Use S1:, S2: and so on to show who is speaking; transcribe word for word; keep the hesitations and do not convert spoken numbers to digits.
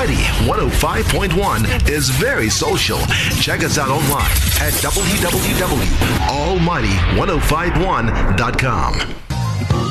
S1: Almighty one oh five point one is very social. Check us out online at w w w dot almighty one oh five one dot com.